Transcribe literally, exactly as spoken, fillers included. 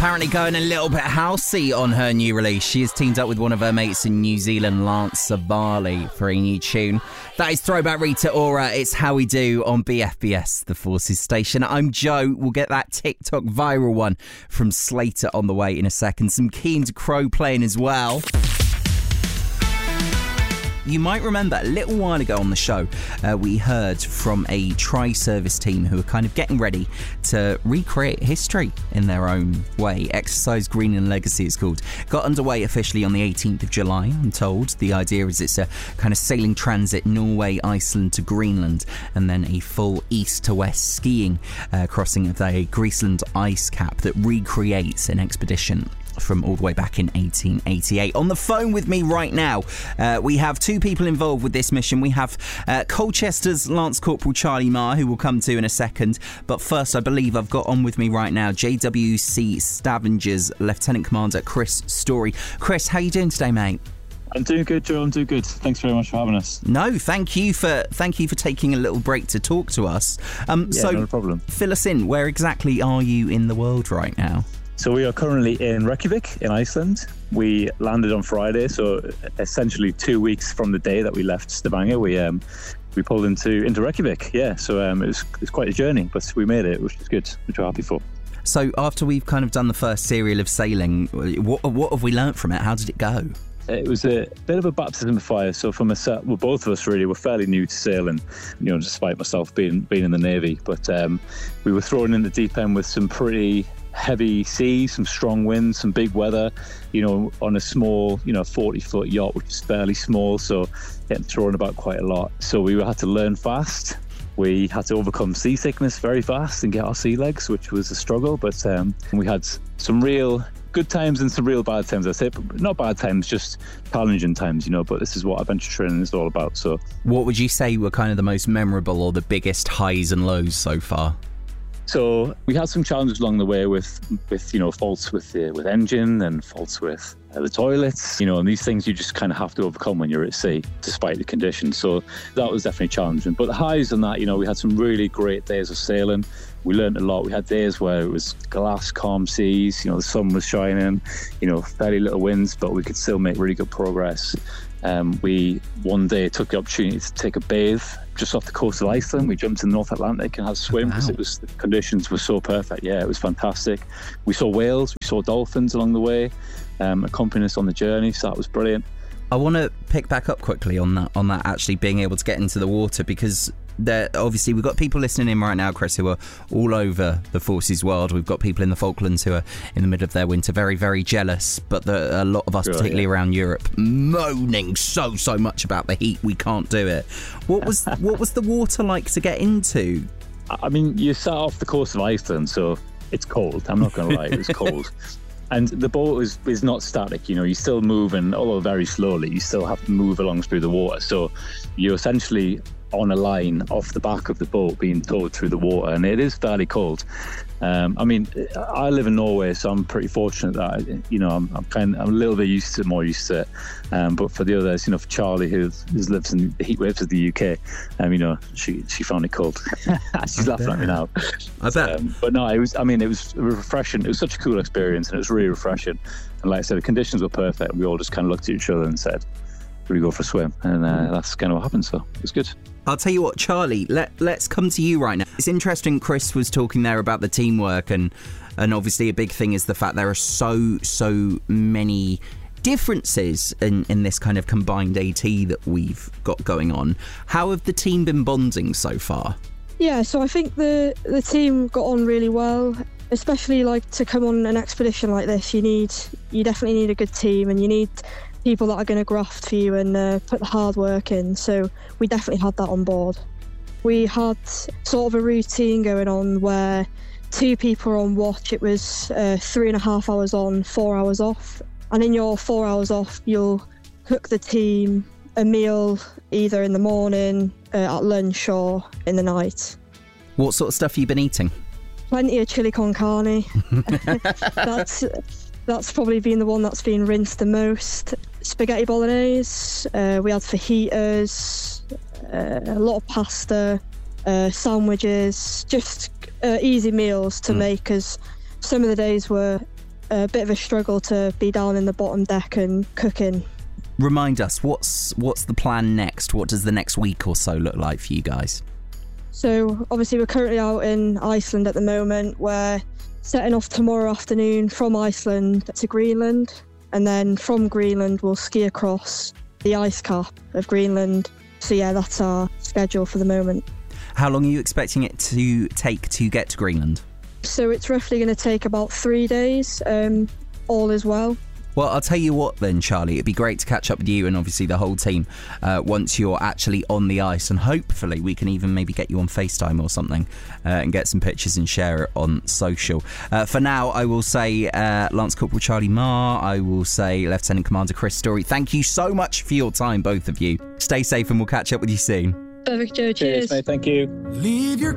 Apparently going a little bit housey on her new release. She has teamed up with one of her mates in New Zealand, Lance Savali, for a new tune. That is Throwback Rita Ora. It's How We Do on B F B S, the Forces station. I'm Joe. We'll get that TikTok viral one from Slater on the way in a second. Some Keen to Crow playing as well. You might remember a little while ago on the show, uh, we heard from a tri-service team who are kind of getting ready to recreate history in their own way. Exercise Greenland Legacy, it's called. Got underway officially on the eighteenth of July, I'm told. The idea is it's a kind of sailing transit Norway, Iceland to Greenland, and then a full east to west skiing uh, crossing of the Greenland ice cap that recreates an expedition from all the way back in eighteen eighty-eight. On the phone with me right now, uh, we have two people involved with this mission. We have uh, Colchester's Lance Corporal Charlie Marr, who we'll come to in a second. But first, I believe I've got on with me right now J W C Stavanger's Lieutenant Commander Chris Story. Chris, how you doing today, mate? I'm doing good, Joe. I'm doing good. Thanks very much for having us. No, thank you for thank you for taking a little break to talk to us. Um, yeah, so, no problem. Fill us in. Where exactly are you in the world right now? So we are currently in Reykjavik in Iceland. We landed on Friday, so essentially two weeks from the day that we left Stavanger, we um, we pulled into into Reykjavik. Yeah, so um, it was it's quite a journey, but we made it, which is good, which we're happy for. So after we've kind of done the first serial of sailing, what what have we learnt from it? How did it go? It was a bit of a baptism of fire. So from a set, well, both of us really were fairly new to sailing, you know, despite myself being being in the Navy. But um, we were thrown in the deep end with some pretty heavy seas, some strong winds, some big weather, you know, on a small, you know, forty foot yacht, which is fairly small, so getting thrown about quite a lot. So we had to learn fast. We had to overcome seasickness very fast and get our sea legs, which was a struggle, but um, we had some real good times and some real bad times, I say. Not bad times, just challenging times, you know, but this is what adventure training is all about. So what would you say were kind of the most memorable or the biggest highs and lows so far? So we had some challenges along the way with, with you know, faults with the with engine and faults with uh, the toilets, you know, and these things you just kind of have to overcome when you're at sea, despite the conditions. So that was definitely challenging. But the highs on that, you know, we had some really great days of sailing. We learned a lot. We had days where it was glass, calm seas, you know, the sun was shining, you know, fairly little winds, but we could still make really good progress. Um, we one day took the opportunity to take a bathe just off the coast of Iceland. We jumped in the North Atlantic and had a swim because wow. it was the conditions were so perfect. Yeah, it was fantastic. We saw whales, we saw dolphins along the way, um, accompanying us on the journey. So that was brilliant. I want to pick back up quickly on that, on that actually being able to get into the water, because there, obviously we've got people listening in right now, Chris, who are all over the Forces world. We've got people in the Falklands who are in the middle of their winter, very, very jealous. But the, a lot of us, Sure, particularly yeah. around Europe, moaning so, so much about the heat. We can't do it. What was what was the water like to get into? I mean, you sat off the coast of Iceland, so it's cold. I'm not going to lie, it was cold. And the boat is, is not static, you know, you're still moving, although very slowly, you still have to move along through the water. So you're essentially on a line off the back of the boat being towed through the water, and it is fairly cold. Um, I mean, I live in Norway, so I'm pretty fortunate that, you know, I'm, I'm kind of, I'm a little bit used to more used to it. Um, but for the others, you know, for Charlie, who, who lives in the heat waves of the U K, um, you know, she she found it cold. She's laughing at me now. I bet. Um, but no, it was, I mean, it was refreshing. It was such a cool experience, and it was really refreshing. And like I said, the conditions were perfect. We all just kind of looked at each other and said, "Should we go for a swim?" And uh, that's kind of what happened. So it was good. I'll tell you what, Charlie, let, let's come to you right now. It's interesting, Chris was talking there about the teamwork, and and obviously a big thing is the fact there are so, so many differences in, in this kind of combined AT that we've got going on. How have the team been bonding so far? Yeah, so I think the, the team got on really well, especially like to come on an expedition like this. You need, you definitely need a good team, and you need people that are going to graft for you and uh, put the hard work in. So we definitely had that on board. We had sort of a routine going on where two people are on watch. It was uh, three and a half hours on, four hours off. And in your four hours off, you'll cook the team a meal either in the morning, uh, at lunch, or in the night. What sort of stuff have you been eating? Plenty of chili con carne. That's... That's probably been the one that's been rinsed the most. Spaghetti bolognese, uh, we had fajitas, uh, a lot of pasta, uh, sandwiches, just uh, easy meals to mm. make, as some of the days were a bit of a struggle to be down in the bottom deck and cooking. Remind us, what's what's the plan next? What does the next week or so look like for you guys? So obviously we're currently out in Iceland at the moment. We're setting off tomorrow afternoon from Iceland to Greenland, and then from Greenland we'll ski across the ice cap of Greenland. So yeah, that's our schedule for the moment. How long are you expecting it to take to get to Greenland? So it's roughly going to take about three days, um, all as well. Well, I'll tell you what then, Charlie, it'd be great to catch up with you and obviously the whole team uh, once you're actually on the ice, and hopefully we can even maybe get you on FaceTime or something uh, and get some pictures and share it on social. Uh, for now, I will say uh, Lance Corporal Charlie Marr, I will say Lieutenant Commander Chris Story, thank you so much for your time, both of you. Stay safe and we'll catch up with you soon. Perfect, Joe. Cheers. Cheers, mate. Thank you. Leave your